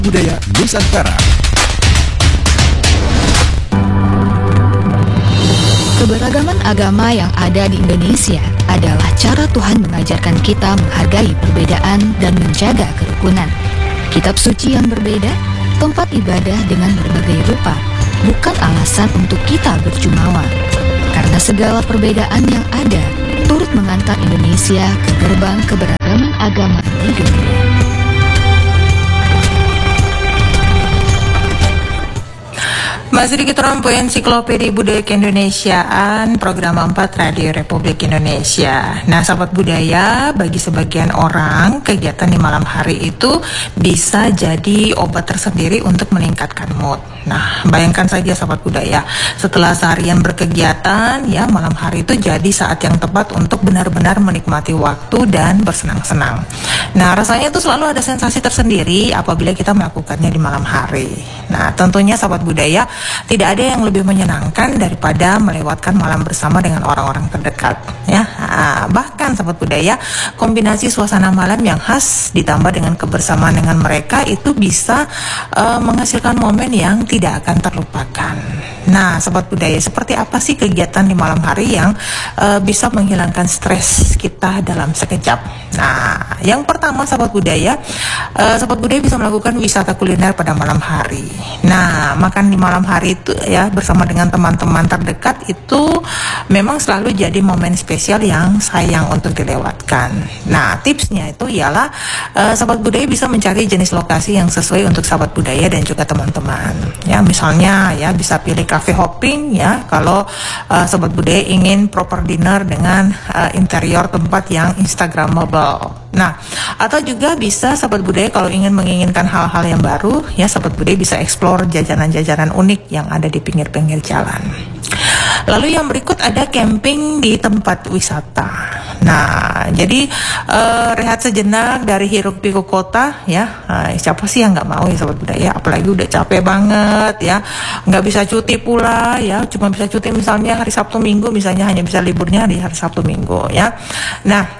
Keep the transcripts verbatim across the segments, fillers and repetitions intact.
Budaya Nusantara. Keberagaman agama yang ada di Indonesia adalah cara Tuhan mengajarkan kita menghargai perbedaan dan menjaga kerukunan. Kitab suci yang berbeda, tempat ibadah dengan berbagai rupa, bukan alasan untuk kita berjumawa. Karena segala perbedaan yang ada turut mengantar Indonesia ke gerbang keberagaman agama di dunia. Masih di Keterampu Ensiklopedia Budaya Keindonesiaan, program empat Radio Republik Indonesia. Nah, sahabat budaya, bagi sebagian orang, kegiatan di malam hari itu bisa jadi obat tersendiri untuk meningkatkan mood. Nah, bayangkan saja sahabat budaya, setelah seharian berkegiatan, ya malam hari itu jadi saat yang tepat untuk benar-benar menikmati waktu dan bersenang-senang. Nah, rasanya itu selalu ada sensasi tersendiri apabila kita melakukannya di malam hari. Nah, tentunya sahabat budaya, tidak ada yang lebih menyenangkan daripada melewatkan malam bersama dengan orang-orang terdekat, ya. Nah, bahkan sahabat budaya, kombinasi suasana malam yang khas ditambah dengan kebersamaan dengan mereka itu bisa uh, menghasilkan momen yang tidak akan terlupakan. Nah, sahabat budaya, seperti apa sih kegiatan di malam hari yang uh, bisa menghilangkan stres kita dalam sekejap? Nah, yang pertama sahabat budaya, uh, sahabat budaya bisa melakukan wisata kuliner pada malam hari. Nah, makan di malam hari itu ya bersama dengan teman-teman terdekat itu memang selalu jadi momen spesial yang sayang untuk dilewatkan. Nah, tipsnya itu ialah uh, sahabat budaya bisa mencari jenis lokasi yang sesuai untuk sahabat budaya dan juga teman-teman. Ya, misalnya ya bisa pilih cafe hopping ya kalau uh, sahabat budaya ingin proper dinner dengan uh, interior tempat yang instagramable. Nah, atau juga bisa sahabat budaya kalau ingin menginginkan hal-hal yang baru, ya sahabat budaya bisa explore jajanan-jajanan unik yang ada di pinggir-pinggir jalan. Lalu yang berikut ada camping di tempat wisata. Nah, jadi uh, rehat sejenak dari hiruk pikuk kota, ya. Uh, siapa sih yang nggak mau ya sahabat budaya? Apalagi udah capek banget, ya. Nggak bisa cuti pula, ya. Cuma bisa cuti misalnya hari Sabtu Minggu, misalnya hanya bisa liburnya di hari Sabtu Minggu, ya. Nah,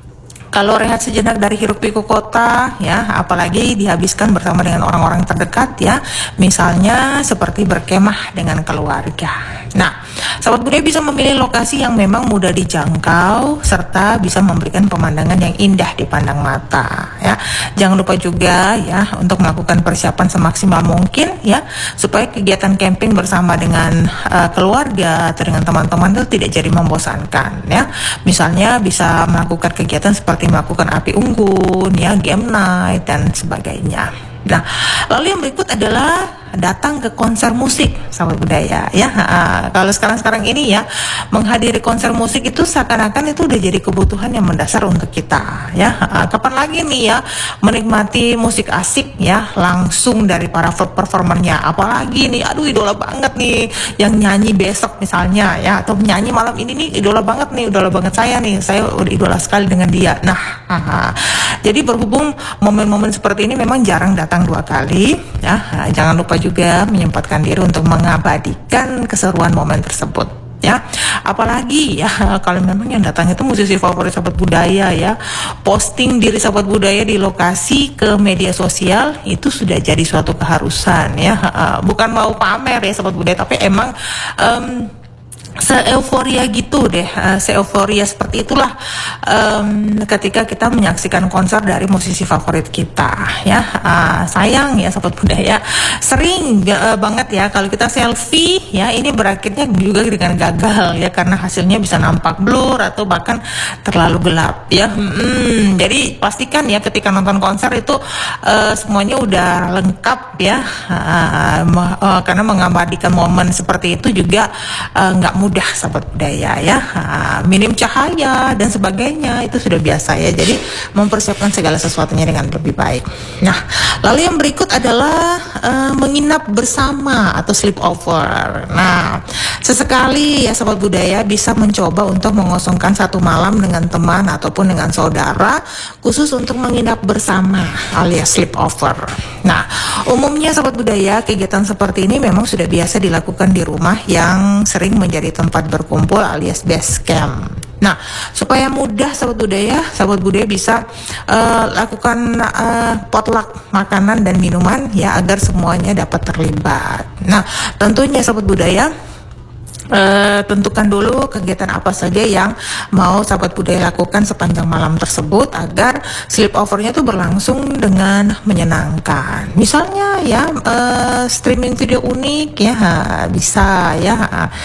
kalau rehat sejenak dari hiruk pikuk kota, ya, apalagi dihabiskan bersama dengan orang-orang terdekat, ya, misalnya seperti berkemah dengan keluarga. Nah, sahabat budaya bisa memilih lokasi yang memang mudah dijangkau serta bisa memberikan pemandangan yang indah dipandang mata, ya. Jangan lupa juga ya untuk melakukan persiapan semaksimal mungkin, ya, supaya kegiatan camping bersama dengan uh, keluarga atau dengan teman-teman itu tidak jadi membosankan, ya. Misalnya bisa melakukan kegiatan seperti melakukan api unggun, ya, game night dan sebagainya. Nah, lalu yang berikut adalah datang ke konser musik, sahabat budaya, ya. Uh, kalau sekarang-sekarang ini ya menghadiri konser musik itu seakan-akan itu udah jadi kebutuhan yang mendasar untuk kita, ya. Uh, kapan lagi nih ya menikmati musik asik ya langsung dari para performernya, apalagi nih, aduh idola banget nih yang nyanyi besok misalnya, ya, atau nyanyi malam ini nih idola banget nih, idola banget saya nih, saya udah idola sekali dengan dia. Nah, uh, jadi berhubung momen-momen seperti ini memang jarang datang dua kali, ya. Uh, jangan lupa juga menyempatkan diri untuk mengabadikan keseruan momen tersebut, ya. Apalagi ya kalau memang yang datang itu musisi favorit sahabat budaya, ya, posting diri sahabat budaya di lokasi ke media sosial itu sudah jadi suatu keharusan, ya. Uh, bukan mau pamer ya sahabat budaya, tapi emang um, se-euforia gitu deh, uh, se-euforia seperti itulah um, ketika kita menyaksikan konser dari musisi favorit kita, ya. Uh, sayang ya sahabat budaya, sering uh, banget ya kalau kita selfie, ya, ini berakhirnya juga dengan gagal, ya, karena hasilnya bisa nampak blur atau bahkan terlalu gelap, ya. Hmm, jadi pastikan ya ketika nonton konser itu uh, semuanya udah lengkap, ya, uh, uh, karena mengabadikan momen seperti itu juga nggak uh, mudah sahabat budaya, ya. Minim cahaya dan sebagainya itu sudah biasa, ya. Jadi mempersiapkan segala sesuatunya dengan lebih baik. Nah, lalu yang berikut adalah uh, menginap bersama atau sleepover. Nah, sesekali ya sahabat budaya bisa mencoba untuk mengosongkan satu malam dengan teman ataupun dengan saudara khusus untuk menginap bersama alias sleepover. Nah, umumnya sahabat budaya kegiatan seperti ini memang sudah biasa dilakukan di rumah yang sering menjadi tempat berkumpul alias base camp. Nah, supaya mudah sahabat budaya, sahabat budaya bisa uh, lakukan uh, potluck makanan dan minuman ya agar semuanya dapat terlibat. Nah, tentunya sahabat budaya Uh, tentukan dulu kegiatan apa saja yang mau sahabat budaya lakukan sepanjang malam tersebut agar sleepovernya itu berlangsung dengan menyenangkan. Misalnya ya uh, streaming video unik ya bisa ya.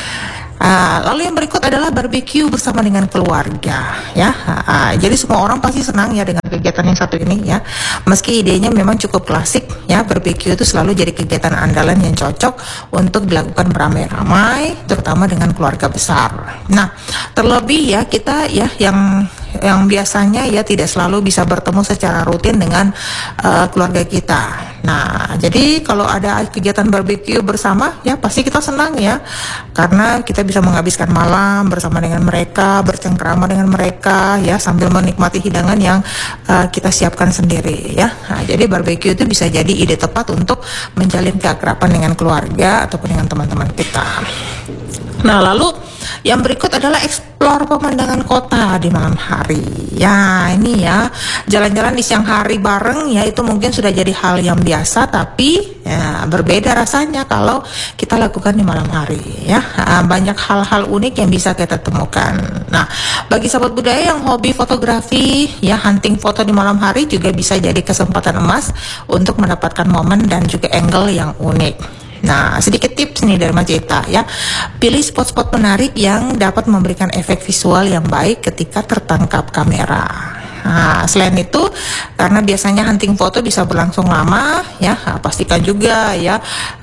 Uh, lalu yang berikut adalah barbecue bersama dengan keluarga ya. Uh, jadi semua orang pasti senang ya dengan kegiatan yang satu ini ya. Meski idenya memang cukup klasik ya, barbecue itu selalu jadi kegiatan andalan yang cocok untuk dilakukan beramai-ramai, terutama dengan keluarga besar. Nah, terlebih ya kita ya yang yang biasanya ya tidak selalu bisa bertemu secara rutin dengan uh, keluarga kita. Nah, jadi kalau ada kegiatan barbecue bersama ya pasti kita senang ya, karena kita bisa menghabiskan malam bersama dengan mereka, bercengkrama dengan mereka ya sambil menikmati hidangan yang uh, kita siapkan sendiri ya. Nah, jadi barbecue itu bisa jadi ide tepat untuk menjalin keakraban dengan keluarga ataupun dengan teman-teman kita. Nah, lalu yang berikut adalah explore pemandangan kota di malam hari. Ya, ini ya, jalan-jalan di siang hari bareng ya itu mungkin sudah jadi hal yang biasa, tapi ya, berbeda rasanya kalau kita lakukan di malam hari ya. Banyak hal-hal unik yang bisa kita temukan. Nah, bagi sahabat budaya yang hobi fotografi ya, hunting foto di malam hari juga bisa jadi kesempatan emas untuk mendapatkan momen dan juga angle yang unik. Nah, sedikit tips nih dari Maceta ya. Pilih spot-spot menarik yang dapat memberikan efek visual yang baik ketika tertangkap kamera. Nah, selain itu, karena biasanya hunting foto bisa berlangsung lama ya, pastikan juga ya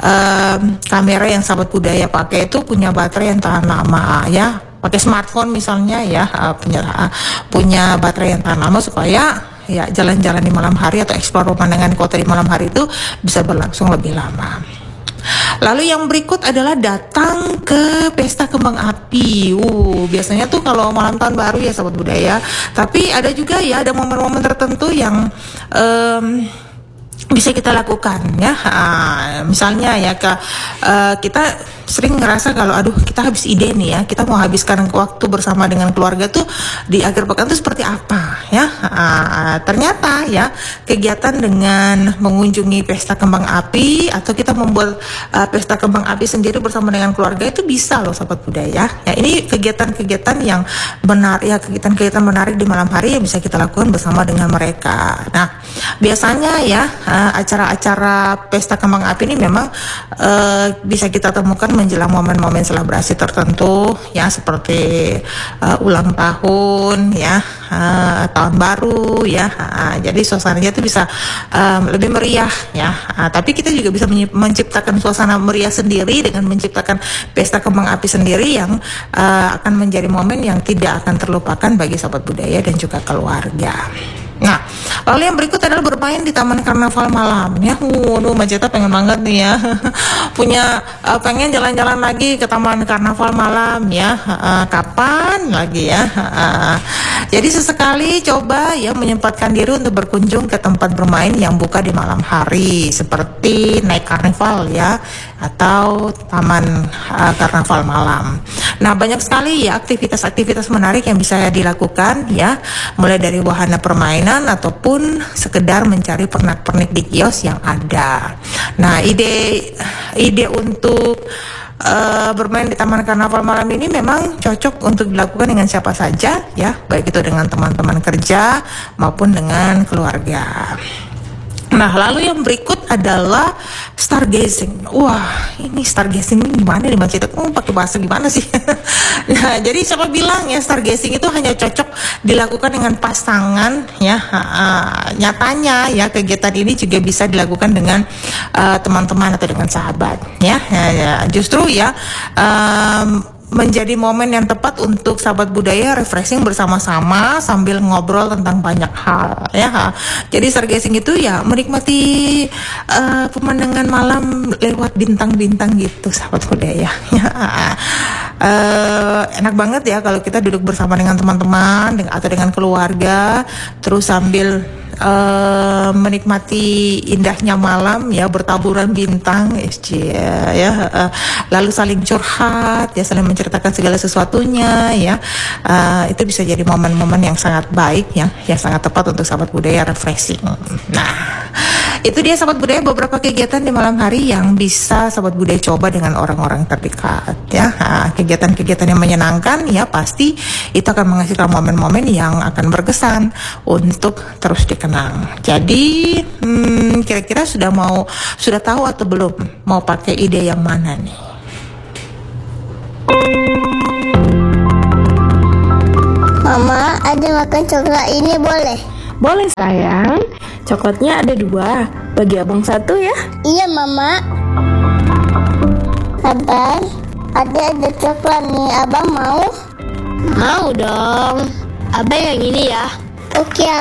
um, kamera yang sahabat budaya pakai itu punya baterai yang tahan lama ya. Pakai smartphone misalnya ya, uh, punya uh, punya baterai yang tahan lama supaya ya jalan-jalan di malam hari atau eksplor pemandangan kota di malam hari itu bisa berlangsung lebih lama. Lalu yang berikut adalah datang ke pesta kembang api. Uh, biasanya tuh kalau malam tahun baru ya sahabat budaya. Tapi ada juga ya ada momen-momen tertentu yang um, bisa kita lakukan ya. Uh, misalnya ya ke, uh, kita sering ngerasa kalau aduh kita habis ide nih ya, kita mau habiskan waktu bersama dengan keluarga tuh di akhir pekan tuh seperti apa ya. Uh, ternyata ya kegiatan dengan mengunjungi pesta kembang api atau kita membuat uh, pesta kembang api sendiri bersama dengan keluarga itu bisa loh sahabat budaya ya. Ini kegiatan-kegiatan yang benar ya, kegiatan-kegiatan menarik di malam hari yang bisa kita lakukan bersama dengan mereka. Nah, biasanya ya uh, acara-acara pesta kembang api ini memang uh, bisa kita temukan menjelang momen-momen selebrasi tertentu ya, seperti uh, ulang tahun ya, uh, tahun baru ya. Uh, jadi suasananya itu bisa um, lebih meriah ya. Uh, tapi kita juga bisa menciptakan suasana meriah sendiri dengan menciptakan pesta kembang api sendiri yang uh, akan menjadi momen yang tidak akan terlupakan bagi sahabat budaya dan juga keluarga. Nah, lalu yang berikut adalah bermain di taman karnaval malam ya. Waduh, Maceta pengen banget nih ya punya uh, pengen jalan-jalan lagi ke taman karnaval malam ya. Uh, kapan lagi ya? Uh, jadi sesekali coba ya menyempatkan diri untuk berkunjung ke tempat bermain yang buka di malam hari seperti naik karnival ya atau taman uh, karnaval malam. Nah, banyak sekali ya aktivitas-aktivitas menarik yang bisa dilakukan ya, mulai dari wahana permainan ataupun sekedar mencari pernak-pernik di kios yang ada. Nah, ide ide untuk uh, bermain di taman karnaval malam ini memang cocok untuk dilakukan dengan siapa saja ya, baik itu dengan teman-teman kerja maupun dengan keluarga. Nah, lalu yang berikut adalah stargazing. Wah, ini stargazing ini gimana nih Mbak Cita? Oh, pakai bahasa gimana sih? Nah, jadi siapa bilang ya stargazing itu hanya cocok dilakukan dengan pasangan ya? Uh, nyatanya ya kegiatan ini juga bisa dilakukan dengan uh, teman-teman atau dengan sahabat ya. Ya, ya. Justru ya um, menjadi momen yang tepat untuk sahabat budaya refreshing bersama-sama sambil ngobrol tentang banyak hal ya. Jadi stargazing itu ya menikmati uh, pemandangan malam lewat bintang-bintang gitu sahabat budaya ya. Uh, enak banget ya kalau kita duduk bersama dengan teman-teman atau dengan keluarga terus sambil uh, menikmati indahnya malam ya, bertaburan bintang ya, ya uh, lalu saling curhat ya, saling menceritakan segala sesuatunya ya. Uh, itu bisa jadi momen-momen yang sangat baik ya, yang sangat tepat untuk sahabat budaya refreshing. Nah, itu dia sahabat budaya beberapa kegiatan di malam hari yang bisa sahabat budaya coba dengan orang-orang terdekat ya. Nah, kegiatan-kegiatan yang menyenangkan ya, pasti itu akan menghasilkan momen-momen yang akan berkesan untuk terus dikenang. Jadi hmm, kira-kira sudah mau sudah tahu atau belum mau pakai ide yang mana nih? Mama, ada makan coklat ini boleh? Boleh sayang, coklatnya ada dua, bagi abang satu ya. Iya Mama. Abang, ada ada coklat nih, abang mau? Mau dong. Abang yang ini ya. Oke.